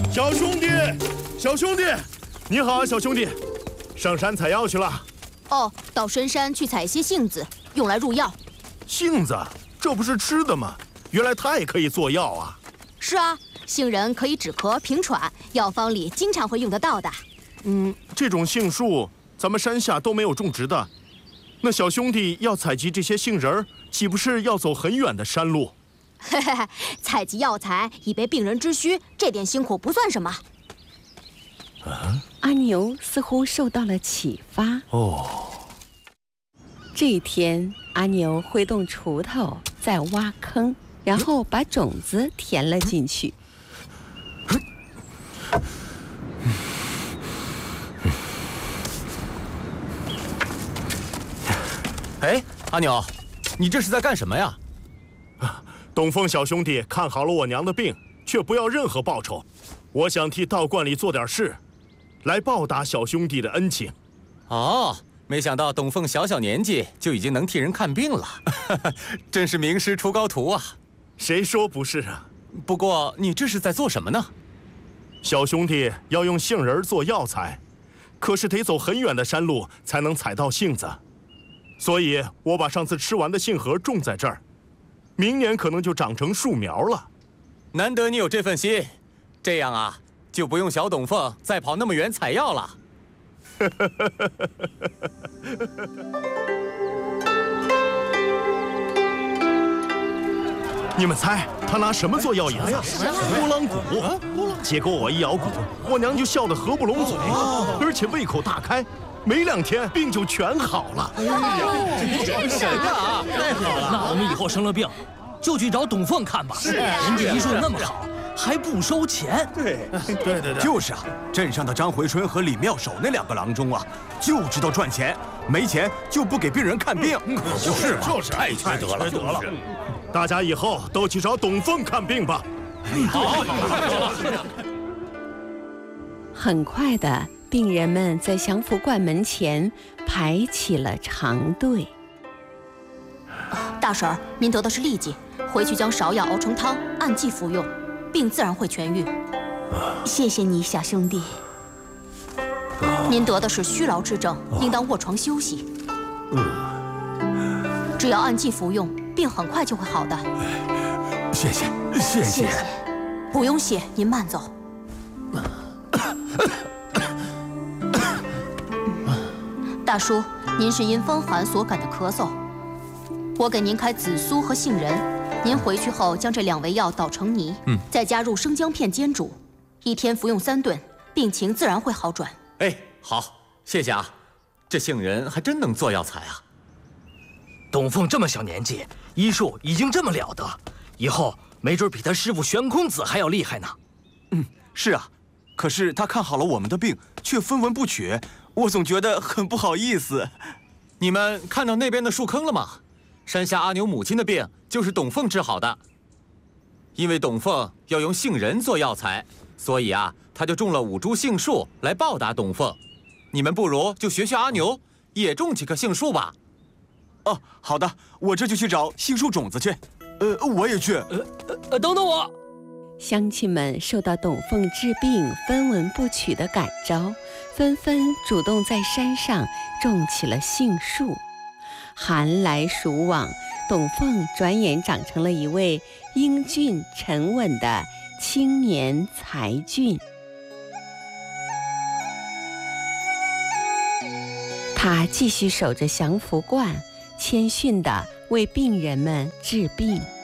小兄弟，小兄弟，你好啊，小兄弟，上山采药去了？ 哦，到深山去采一些杏子，用来入药。 杏子，这不是吃的吗？原来它也可以做药啊！ 是啊，杏仁可以止咳平喘，药方里经常会用得到的。 这种杏树咱们山下都没有种植的，那小兄弟要采集这些杏仁儿，岂不是要走很远的山路？ 嘿嘿嘿，采集药材以备病人之需，这点辛苦不算什么。 阿牛似乎受到了启发。这一天，阿牛挥动锄头在挖坑，然后把种子填了进去。 哎，阿牛，你这是在干什么呀？ 东风小兄弟看好了我娘的病，却不要任何报酬。我想替道观里做点事，来报答小兄弟的恩情。 哦，没想到董凤小年纪就已经能替人看病了，真是名师出高徒啊！ 谁说不是啊？ 不过你这是在做什么呢？ 小兄弟要用杏仁做药材，可是得走很远的山路才能采到杏子，所以我把上次吃完的杏核种在这儿，明年可能就长成树苗了。 难得你有这份心，这样啊，就不用小董凤再跑那么远采药了。 你们猜他拿什么做药引子？拨浪鼓。结果我一摇鼓，我娘就笑得合不拢嘴，而且胃口大开，没2天病就全好了。 神啊！ 太好了！那我们以后生了病，就去找董凤看吧。是，人家医术那么好，还不收钱。 对， 就是啊，镇上的张回春和李妙手那2个郎中啊，就知道赚钱，没钱就不给病人看病。 就是太缺德了。 大家以后都去找董凤看病吧。 好。 很快的，病人们在祥福观门前排起了长队。 大婶儿，您得的是痢疾，回去将芍药熬成汤，按剂服用，病自然会痊愈。谢谢你，小兄弟。您得的是虚劳之症，应当卧床休息。只要按剂服用，病很快就会好的。 谢谢。 不用谢，您慢走。大叔，您是因风寒所感的咳嗽，我给您开紫苏和杏仁，您回去后将这2味药捣成泥，再加入生姜片煎煮，1天服用3顿，病情自然会好转。 哎，好，谢谢啊，这杏仁还真能做药材啊。 董凤这么小年纪，医术已经这么了得，以后没准比他师傅玄空子还要厉害呢。 是啊，可是他看好了我们的病，却分文不取，我总觉得很不好意思。 你们看到那边的树坑了吗？山下阿牛母亲的病就是董凤治好的。因为董凤要用杏仁做药材，所以啊，他就种了5株杏树来报答董凤。你们不如就学阿牛，也种几棵杏树吧。 哦，好的，我这就去找杏树种子去。我也去。 等等我。 乡亲们受到董凤治病分文不取的感召，纷纷主动在山上种起了杏树。寒来暑往，董凤转眼长成了一位英俊沉稳的青年才俊。他继续守着祥福观，谦逊地为病人们治病。